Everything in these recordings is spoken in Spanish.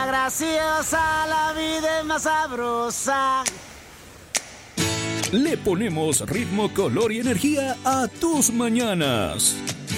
niña graciosa, la vida es más sabrosa. Le ponemos ritmo, color y energía a tus mañanas.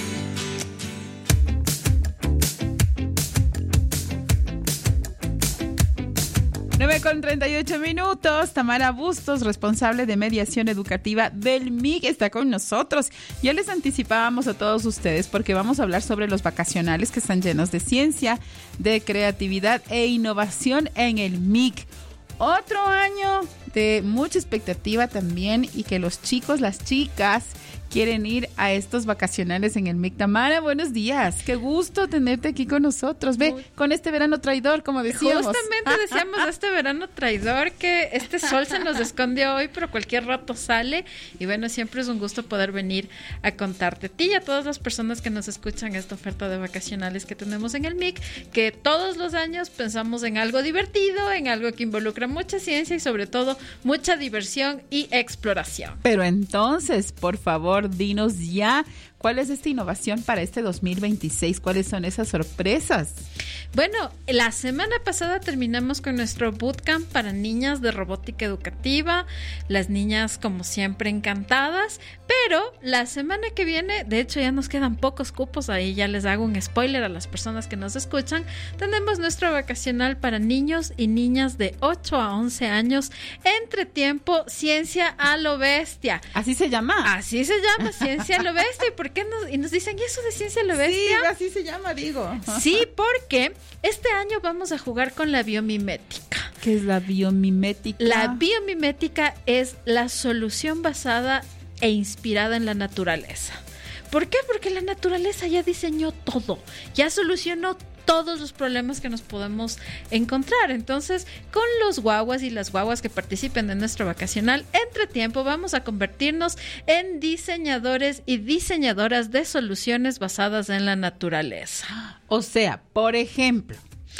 Con 38 minutos, Tamara Bustos, responsable de mediación educativa del MIG, está con nosotros. Ya les anticipábamos a todos ustedes porque vamos a hablar sobre los vacacionales que están llenos de ciencia, de creatividad e innovación en el MIG. Otro año de mucha expectativa también y que los chicos, las chicas quieren ir a estos vacacionales en el MIG. Tamara, buenos días. Qué gusto tenerte aquí con nosotros. Ve, con este verano traidor, como decíamos. Justamente decíamos este verano traidor que este sol se nos esconde hoy, pero cualquier rato sale. Y bueno, siempre es un gusto poder venir a contarte a ti y a todas las personas que nos escuchan esta oferta de vacacionales que tenemos en el MIG, que todos los años pensamos en algo divertido, en algo que involucra mucha ciencia y sobre todo mucha diversión y exploración. Pero entonces, por favor, dinos ya, ¿cuál es esta innovación para este 2026? ¿Cuáles son esas sorpresas? Bueno, la semana pasada terminamos con nuestro bootcamp para niñas de robótica educativa. Las niñas, como siempre, encantadas. Pero la semana que viene, de hecho ya nos quedan pocos cupos, ahí ya les hago un spoiler a las personas que nos escuchan. Tenemos nuestro vacacional para niños y niñas de 8 a 11 años. Entre tiempo, ciencia a lo bestia. ¿Así se llama? Así se llama, ciencia a lo bestia. ¿Y por qué nos dicen eso de ciencia a lo bestia? Sí, así se llama, digo. Sí, porque este año vamos a jugar con la biomimética. ¿Qué es la biomimética? La biomimética es la solución basada e inspirada en la naturaleza. ¿Por qué? Porque la naturaleza ya diseñó todo, ya solucionó todos los problemas que nos podemos encontrar. Entonces, con los guaguas y las guaguas que participen de nuestro vacacional, entre tiempo vamos a convertirnos en diseñadores y diseñadoras de soluciones basadas en la naturaleza. O sea, por ejemplo,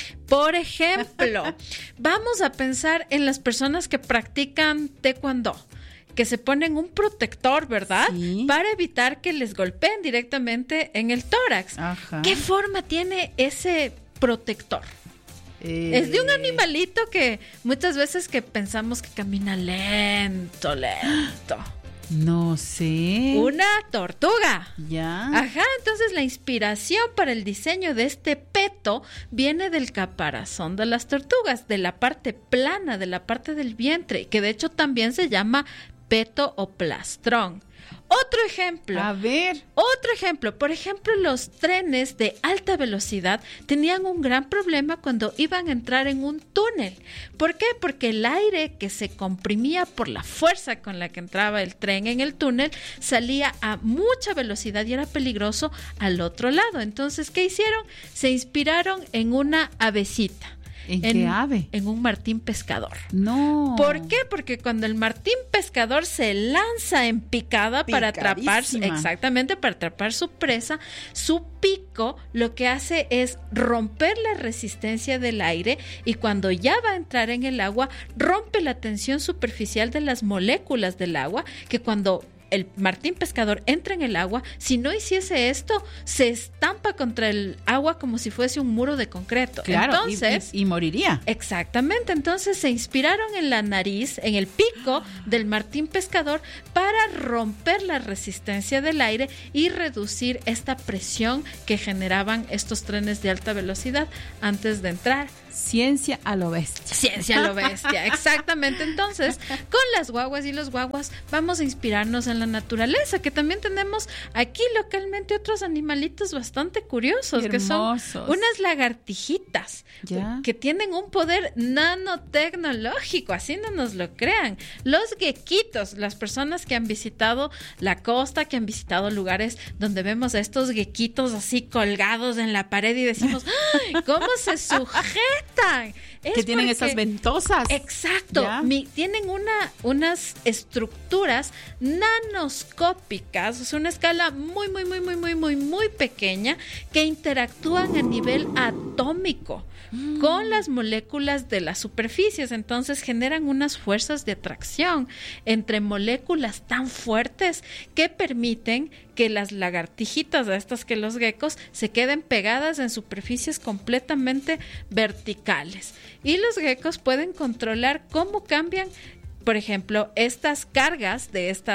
vamos a pensar en las personas que practican taekwondo, que se ponen un protector, ¿verdad? Sí. Para evitar que les golpeen directamente en el tórax. Ajá. ¿Qué forma tiene ese protector? Es de un animalito que muchas veces que pensamos que camina lento. No sé. Una tortuga. Ya. Ajá, entonces la inspiración para el diseño de este peto viene del caparazón de las tortugas, de la parte plana, de la parte del vientre, que de hecho también se llama peto o plastrón. Otro ejemplo. A ver. Otro ejemplo. Por ejemplo, los trenes de alta velocidad tenían un gran problema cuando iban a entrar en un túnel. ¿Por qué? Porque el aire que se comprimía por la fuerza con la que entraba el tren en el túnel salía a mucha velocidad y era peligroso al otro lado. Entonces, ¿qué hicieron? Se inspiraron en una avecita. ¿En qué ave? En un martín pescador. No. ¿Por qué? Porque cuando el martín pescador se lanza en picada para atrapar, exactamente, para atrapar su presa, su pico lo que hace es romper la resistencia del aire y cuando ya va a entrar en el agua, rompe la tensión superficial de las moléculas del agua, que cuando el martín pescador entra en el agua, si no hiciese esto, se estampa contra el agua como si fuese un muro de concreto. Claro, entonces, y moriría. Exactamente, entonces se inspiraron en la nariz, en el pico del martín pescador para romper la resistencia del aire y reducir esta presión que generaban estos trenes de alta velocidad antes de entrar. Ciencia a lo bestia. Ciencia a lo bestia, exactamente. Entonces, con las guaguas y los guaguas vamos a inspirarnos en la naturaleza, que también tenemos aquí localmente otros animalitos bastante curiosos, que son unas lagartijitas, ¿ya?, que tienen un poder nanotecnológico, así no nos lo crean. Los gequitos, las personas que han visitado la costa, que han visitado lugares donde vemos a estos gequitos así colgados en la pared y decimos, ¡ay, cómo se sujetan! Que tienen esas ventosas. Exacto. Tienen unas estructuras nanoscópicas, es una escala muy pequeña, que interactúan a nivel atómico con las moléculas de las superficies. Entonces generan unas fuerzas de atracción entre moléculas tan fuertes que permiten que las lagartijitas, estas que los geckos, se queden pegadas en superficies completamente verticales. Y los geckos pueden controlar cómo cambian, por ejemplo, estas cargas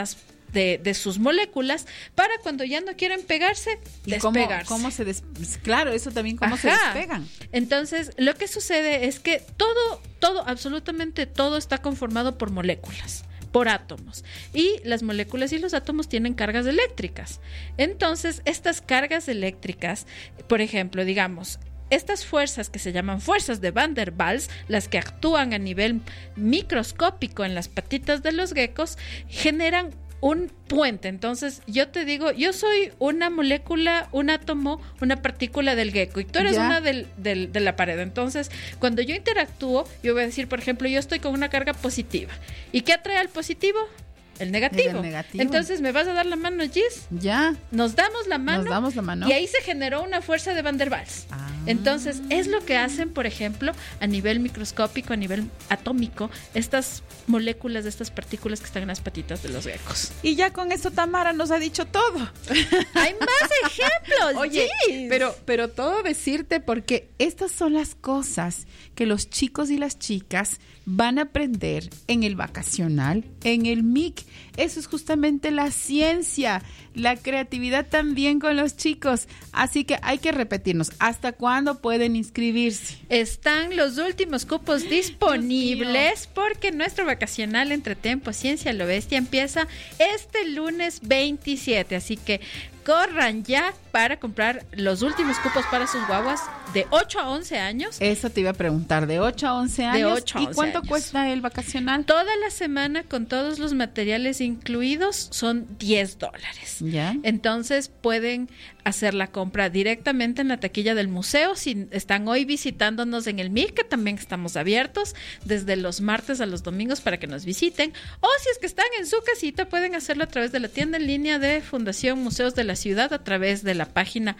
de sus moléculas para cuando ya no quieren pegarse, despegarse. ¿Cómo se claro, eso también, cómo se despegan? Entonces, lo que sucede es que todo, absolutamente todo está conformado por moléculas, por átomos. Y las moléculas y los átomos tienen cargas eléctricas. Entonces, estas cargas eléctricas, por ejemplo, digamos, estas fuerzas que se llaman fuerzas de Van der Waals, las que actúan a nivel microscópico en las patitas de los geckos, generan un puente. Entonces, yo te digo, yo soy una molécula, un átomo, una partícula del gecko y tú eres una de la pared. Entonces, cuando yo interactúo, yo voy a decir, por ejemplo, yo estoy con una carga positiva. ¿Y qué atrae al positivo? El negativo. Entonces, ¿me vas a dar la mano, Gis? Ya. Nos damos la mano. Y ahí se generó una fuerza de Van der Waals. Entonces, es lo que hacen, por ejemplo, a nivel microscópico, a nivel atómico, estas moléculas de estas partículas que están en las patitas de los geckos. Y ya con eso Tamara nos ha dicho todo. Hay más ejemplos. Oye, pero todo decirte, porque estas son las cosas que los chicos y las chicas van a aprender en el vacacional, en el MIC. Eso es justamente la ciencia, la creatividad también con los chicos. Así que hay que repetirnos. ¿Hasta cuándo pueden inscribirse? Están los últimos cupos disponibles porque nuestro vacacional entre Tiempo, Ciencia, lo Bestia empieza este lunes 27. Así que corran ya para comprar los últimos cupos para sus guaguas de 8 a 11 años. Eso te iba a preguntar, de 8 a 11 años. De 8 a 11 ¿Y cuánto años cuesta el vacacional? Toda la semana con todos los materiales incluidos son $10. ¿Ya? Entonces pueden hacer la compra directamente en la taquilla del museo. Si están hoy visitándonos en el MIC, que también estamos abiertos desde los martes a los domingos para que nos visiten. O si es que están en su casita, pueden hacerlo a través de la tienda en línea de Fundación Museos de la Ciudad a través de la página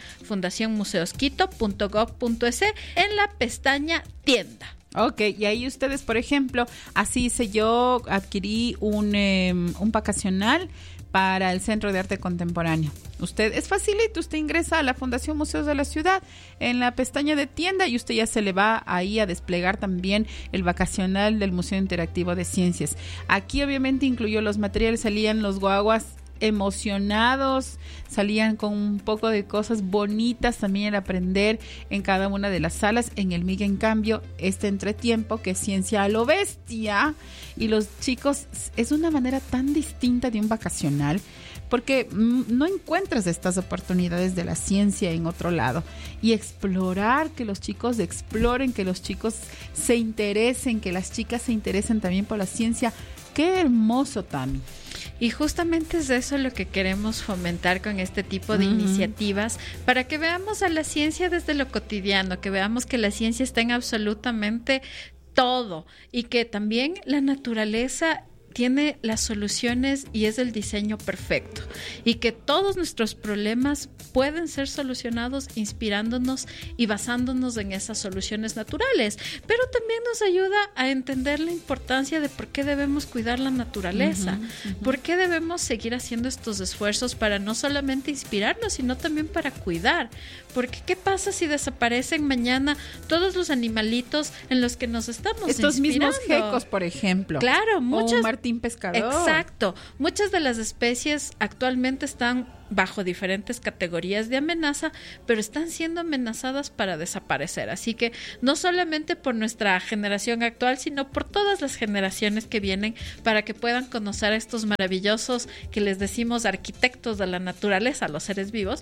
fundacionmuseosquito.gov.es en la pestaña tienda. Ok, y ahí ustedes, por ejemplo, así hice yo, adquirí un vacacional para el Centro de Arte Contemporáneo. Usted, es facilito, usted ingresa a la Fundación Museos de la Ciudad en la pestaña de tienda y usted ya se le va ahí a desplegar también el vacacional del Museo Interactivo de Ciencias. Aquí obviamente incluyó los materiales, salían los guaguas emocionados, salían con un poco de cosas bonitas también al aprender en cada una de las salas. En el MIG, en cambio, este entretiempo que es ciencia a lo bestia, y los chicos, es una manera tan distinta de un vacacional porque no encuentras estas oportunidades de la ciencia en otro lado, y explorar, que los chicos exploren, que los chicos se interesen, que las chicas se interesen también por la ciencia. Qué hermoso, Tami. Y justamente es eso lo que queremos fomentar con este tipo de iniciativas, para que veamos a la ciencia desde lo cotidiano, que veamos que la ciencia está en absolutamente todo y que también la naturaleza tiene las soluciones y es el diseño perfecto, y que todos nuestros problemas pueden ser solucionados inspirándonos y basándonos en esas soluciones naturales, pero también nos ayuda a entender la importancia de por qué debemos cuidar la naturaleza, por qué debemos seguir haciendo estos esfuerzos para no solamente inspirarnos, sino también para cuidar, porque ¿qué pasa si desaparecen mañana todos los animalitos en los que nos estamos estos inspirando? Mismos gecos, por ejemplo. Claro, muchas. Martín Pescador. Exacto. Muchas de las especies actualmente están bajo diferentes categorías de amenaza, pero están siendo amenazadas para desaparecer. Así que no solamente por nuestra generación actual, sino por todas las generaciones que vienen, para que puedan conocer a estos maravillosos, que les decimos arquitectos de la naturaleza, los seres vivos,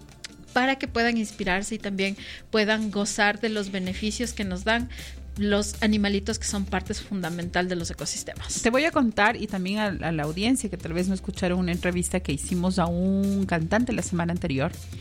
para que puedan inspirarse y también puedan gozar de los beneficios que nos dan los animalitos, que son partes fundamental de los ecosistemas. Te voy a contar, y también a la audiencia que tal vez no escucharon una entrevista que hicimos a un cantante la semana anterior.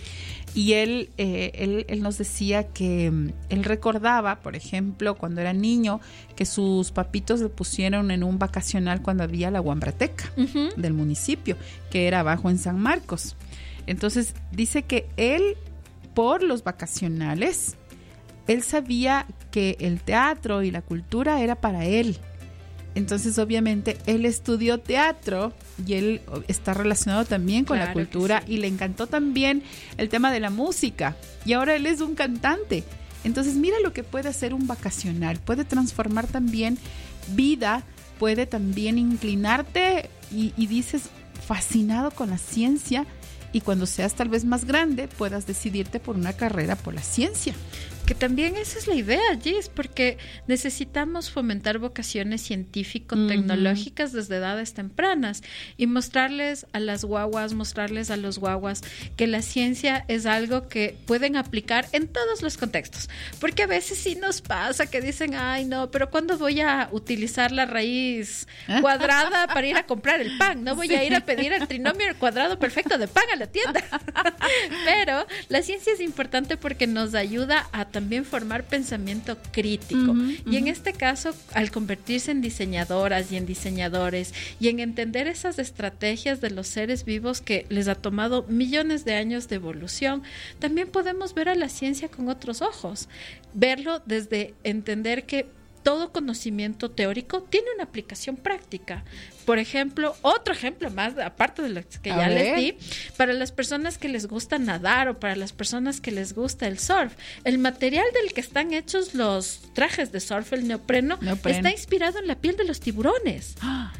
Y él nos decía que él recordaba, por ejemplo, cuando era niño, que sus papitos le pusieron en un vacacional cuando había la Guambrateca del municipio, que era abajo en San Marcos. Entonces dice que él, por los vacacionales, él sabía que el teatro y la cultura era para él. Entonces, obviamente, él estudió teatro y él está relacionado también con la cultura y le encantó también el tema de la música. Y ahora él es un cantante. Entonces, mira lo que puede hacer un vacacional. Puede transformar también vida, puede también inclinarte y dices, fascinado con la ciencia. Y cuando seas tal vez más grande, puedas decidirte por una carrera por la ciencia. Que también esa es la idea, Gis, porque necesitamos fomentar vocaciones científico-tecnológicas desde edades tempranas y mostrarles a las guaguas, mostrarles a los guaguas que la ciencia es algo que pueden aplicar en todos los contextos. Porque a veces sí nos pasa que dicen, ay no, pero ¿cuándo voy a utilizar la raíz cuadrada para ir a comprar el pan? No voy a ir a pedir el trinomio cuadrado perfecto de pan a la tienda. Pero la ciencia es importante porque nos ayuda a también formar pensamiento crítico. Y en este caso, al convertirse en diseñadoras y en diseñadores y en entender esas estrategias de los seres vivos que les ha tomado millones de años de evolución, también podemos ver a la ciencia con otros ojos. Verlo desde entender que todo conocimiento teórico tiene una aplicación práctica. Por ejemplo, otro ejemplo más, aparte de lo que ya les di, para las personas que les gusta nadar o para las personas que les gusta el surf, el material del que están hechos los trajes de surf, el neopreno. Está inspirado en la piel de los tiburones.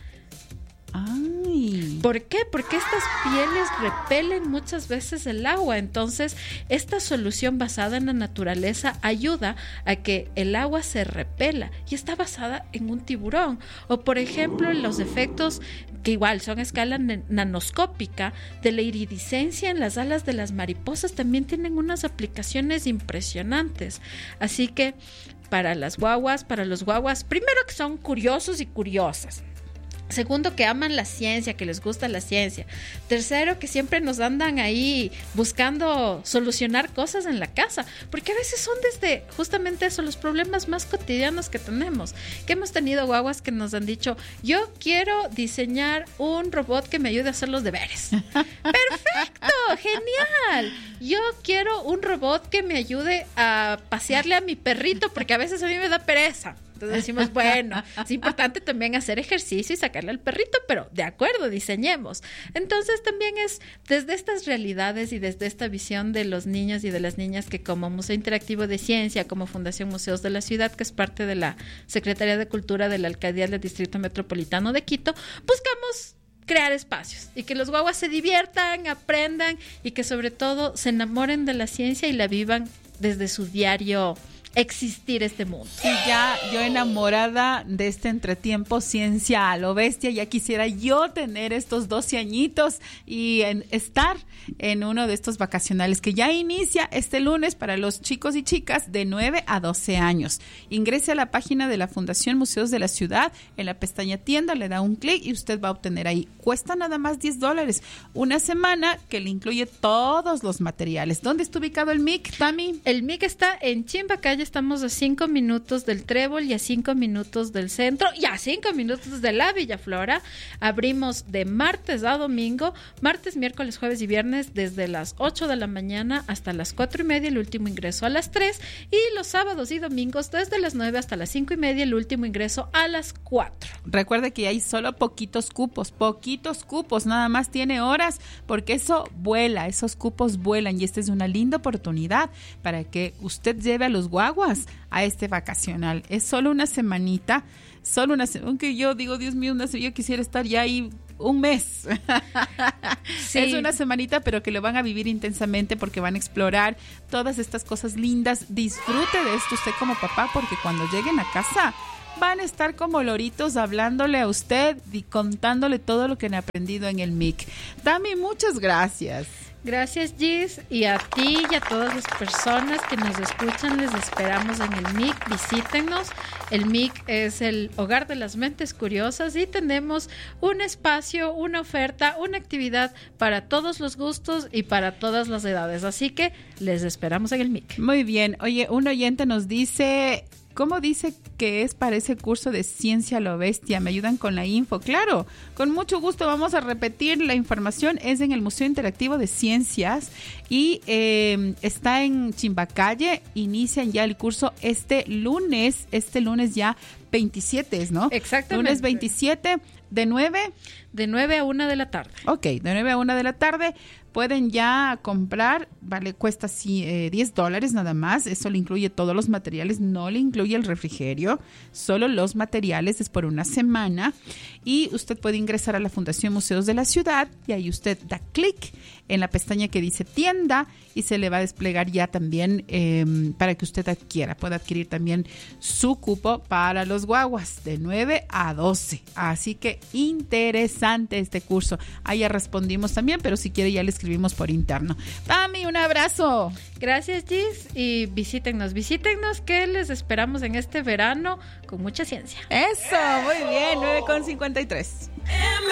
Ay. ¿Por qué? Porque estas pieles repelen muchas veces el agua. Entonces, esta solución basada en la naturaleza ayuda a que el agua se repela y está basada en un tiburón. O, por ejemplo, los efectos que igual son a escala nanoscópica de la iridiscencia en las alas de las mariposas también tienen unas aplicaciones impresionantes. Así que para las guaguas, para los guaguas, primero que son curiosos y curiosas. Segundo, que aman la ciencia, que les gusta la ciencia. Tercero, que siempre nos andan ahí buscando solucionar cosas en la casa, porque a veces son desde justamente eso, los problemas más cotidianos que tenemos. Que hemos tenido guaguas que nos han dicho, yo quiero diseñar un robot que me ayude a hacer los deberes. ¡Perfecto! ¡Genial! Yo quiero un robot que me ayude a pasearle a mi perrito, porque a veces a mí me da pereza. Entonces decimos, bueno, es importante también hacer ejercicio y sacarle al perrito, pero de acuerdo, diseñemos. Entonces también es desde estas realidades y desde esta visión de los niños y de las niñas que como Museo Interactivo de Ciencia, como Fundación Museos de la Ciudad, que es parte de la Secretaría de Cultura de la Alcaldía del Distrito Metropolitano de Quito, buscamos crear espacios y que los guaguas se diviertan, aprendan y que sobre todo se enamoren de la ciencia y la vivan desde su diario existir este mundo. Y ya yo enamorada de este entretiempo Ciencia a lo Bestia, ya quisiera yo tener estos 12 añitos y estar en uno de estos vacacionales que ya inicia este lunes para los chicos y chicas de 9 a 12 años. Ingrese a la página de la Fundación Museos de la Ciudad, en la pestaña tienda, le da un clic y usted va a obtener ahí. Cuesta nada más $10, una semana que le incluye todos los materiales. ¿Dónde está ubicado el MIC, Tami? El MIC está en Chimbacalle. Estamos a 5 minutos del Trébol y a 5 minutos del centro y a 5 minutos de la Villaflora. Abrimos de martes a domingo, martes, miércoles, jueves y viernes desde las 8 de la mañana hasta las 4:30, el último ingreso a las 3, y los sábados y domingos desde las 9 hasta las 5:30, el último ingreso a las 4. Recuerde que hay solo poquitos cupos, nada más tiene horas, porque eso vuela, esos cupos vuelan y esta es una linda oportunidad para que usted lleve a los guaguas a este vacacional. Es solo una semanita, aunque yo digo, Dios mío, yo quisiera estar ya ahí un mes. Sí. Es una semanita, pero que lo van a vivir intensamente porque van a explorar todas estas cosas lindas. Disfrute de esto usted como papá, porque cuando lleguen a casa van a estar como loritos hablándole a usted y contándole todo lo que han aprendido en el MIC. Tami, muchas gracias. Gracias, Gis, y a ti y a todas las personas que nos escuchan, les esperamos en el MIC, visítennos. El MIC es el hogar de las mentes curiosas y tenemos un espacio, una oferta, una actividad para todos los gustos y para todas las edades, así que les esperamos en el MIC. Muy bien, oye, un oyente nos dice... ¿Cómo dice que es para ese curso de Ciencia a lo Bestia? ¿Me ayudan con la info? Claro, con mucho gusto vamos a repetir. La información es en el Museo Interactivo de Ciencias y está en Chimbacalle. Inician ya el curso este lunes ya 27, ¿no? Exactamente. Lunes 27 de 9. De 9 a 1 de la tarde. Ok, de 9 a 1 de la tarde. Pueden ya comprar, vale, cuesta $10 nada más. Eso le incluye todos los materiales, no le incluye el refrigerio, solo los materiales, es por una semana. Y usted puede ingresar a la Fundación Museos de la Ciudad y ahí usted da clic en la pestaña que dice tienda y se le va a desplegar ya también para que usted pueda adquirir también su cupo para los guaguas de 9 a 12. Así que interesante este curso. Ahí ya respondimos también, pero si quiere ya le escribimos por interno. Tami, un abrazo. Gracias, Gis, y visítennos, que les esperamos en este verano con mucha ciencia. Eso, muy bien, 9:53.